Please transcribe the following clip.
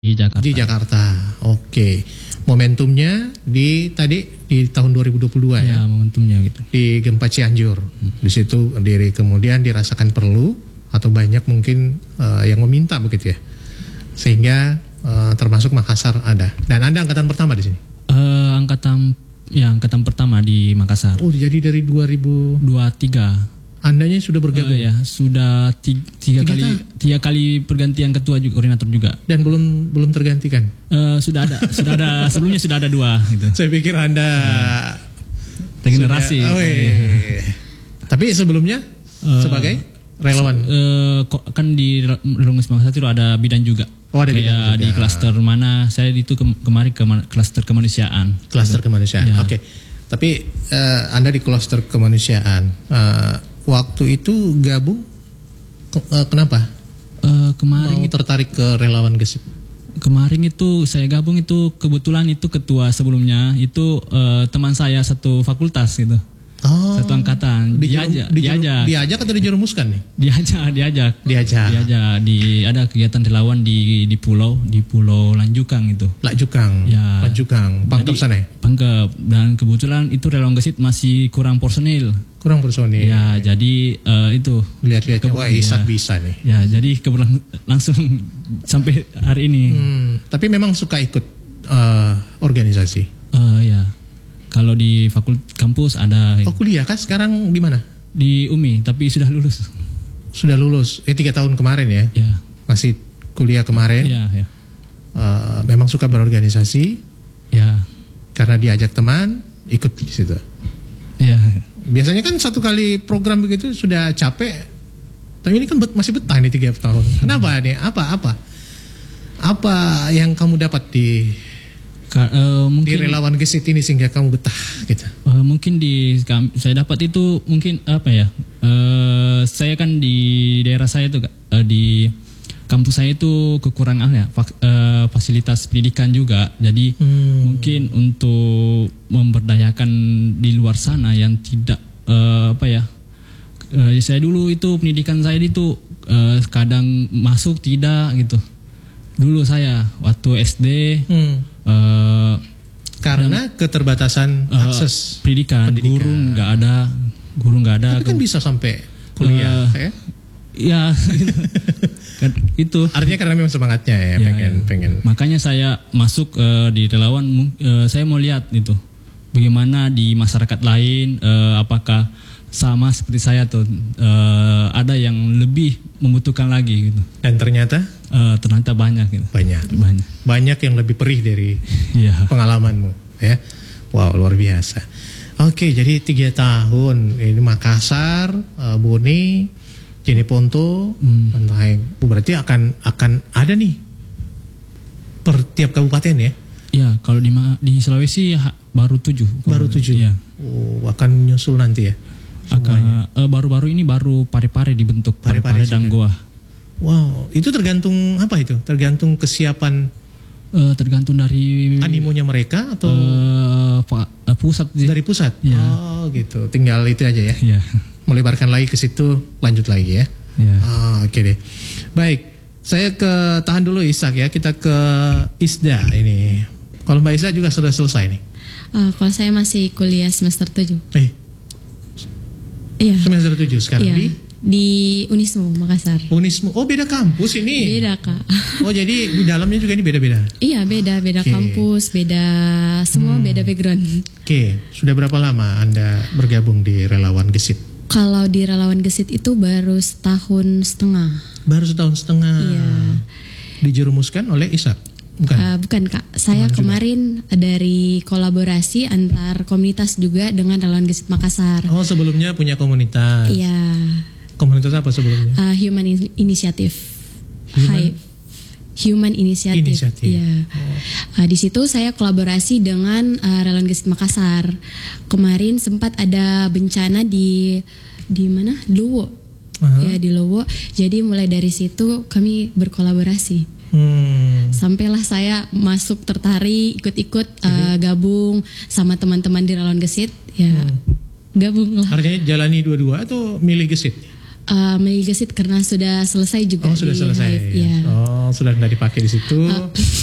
di Jakarta. Di Jakarta. Oke. Momentumnya di tahun 2022 ya. Ya, momentumnya gitu. Di gempa Cianjur. Di situ kemudian dirasakan perlu atau banyak mungkin yang meminta begitu ya. Sehingga termasuk Makassar ada. Dan Anda angkatan pertama di sini. Angkatan pertama di Makassar. Oh, jadi dari 23. Andanya sudah bergabung ya, sudah tiga kali pergantian ketua juga, koordinator juga. Dan belum tergantikan. Sudah ada sebelumnya sudah ada 2 gitu. Saya pikir Anda regenerasi. Tapi sebelumnya sebagai relawan. Kan di Relonges Makassar itu ada bidang juga. Oh, ada kayak di klaster mana? Saya itu kemarin ke klaster kemanusiaan. Klaster kemanusiaan. Ya. Oke. Tapi Anda di klaster kemanusiaan. Waktu itu gabung kenapa? Kemarin mau tertarik ke relawan Gesit? Kemarin itu saya gabung itu kebetulan itu ketua sebelumnya itu teman saya satu fakultas gitu. Oh, satu angkatan. Diajak atau dijerumuskan nih? Diajak. Ada kegiatan relawan di Pulau Lanjukang itu. Lanjukang. Pangkep sana ya? Pangkep. Dan kebetulan itu relawan Gesit masih kurang personil. Ya, jadi itu. Lihat-lihat wah Isak bisa nih. Ya, jadi kebetulan langsung sampai hari ini. Tapi memang suka ikut organisasi. Ya. Kalau di kampus ada. Oh, kuliah kan sekarang di mana? Di UMI, tapi sudah lulus. Sudah lulus. 3 tahun kemarin ya? Ya. Masih kuliah kemarin. Ya. Memang suka berorganisasi. Ya. Karena diajak teman, ikut di situ. Ya. Biasanya kan 1 kali program begitu sudah capek. Tapi ini kan masih betah nih 3 tahun. Kenapa nih? Apa yang kamu dapat di mungkin di relawan Gesit ini sehingga kamu betah gitu? Mungkin saya dapat itu mungkin apa ya? Saya kan di daerah saya itu di kampus saya itu kekurangan ya fasilitas pendidikan juga. Jadi mungkin untuk memberdayakan di luar sana yang tidak saya dulu itu pendidikan saya itu kadang masuk tidak gitu. Dulu saya waktu SD karena keterbatasan akses pendidikan. Guru nggak ada. Tapi kan bisa sampai kuliah ya. Kan itu artinya karena memang semangatnya ya, pengen. Makanya saya masuk di relawan. Saya mau lihat itu bagaimana di masyarakat lain, apakah sama seperti saya tuh ada yang lebih membutuhkan lagi gitu. Dan ternyata banyak gitu. Banyak yang lebih perih dari pengalamanmu ya. Wow, luar biasa. Oke, jadi 3 tahun ini Makassar, Bone, Jeneponto, berarti akan ada nih per tiap kabupaten ya? Iya, kalau di Sulawesi baru 7. Baru 7. Ya. Oh, akan nyusul nanti ya? Baru-baru ini baru Parepare dibentuk, Parepare dan Goa. Wow, itu tergantung apa itu? Tergantung kesiapan, tergantung dari animonya mereka atau pusat? Dari pusat. Ya. Oh, gitu. Tinggal itu aja ya. Ya. Melebarkan lagi ke situ, lanjut lagi ya. Ya. Oke deh. Baik, saya tahan dulu Isak ya. Kita ke Isda ini. Kalau Mbak Isda juga sudah selesai nih. Kalau saya masih kuliah semester 7. Iya. Semester 7 sekarang di Unismo Makassar. Unismo. Oh, beda kampus ini. Beda, Kak. Oh, jadi di dalamnya juga ini beda-beda. Iya, beda kampus, beda semua, beda background. Oke, sudah berapa lama Anda bergabung di relawan Gesit? Kalau di relawan Gesit itu baru setahun setengah. Baru setahun setengah. Iya. Dijerumuskan oleh Isak? Bukan Kak, saya kemarin dari kolaborasi antar komunitas juga dengan relawan Gesit Makassar. Oh, sebelumnya punya komunitas? Iya. Komunitas apa sebelumnya? Human Initiative. Human Initiative. Iya. Di situ saya kolaborasi dengan relawan Gesit Makassar. Kemarin sempat ada bencana di mana? Lowo. Ya, di Lowo. Jadi mulai dari situ kami berkolaborasi. Sampailah saya masuk tertarik ikut-ikut gabung sama teman-teman di relawan Gesit ya. Gabung lah. Artinya jalani dua-dua atau milih Gesit? Milih Gesit karena sudah selesai juga. Oh, sudah selesai. Ya. Oh, sudah nggak dipakai di situ.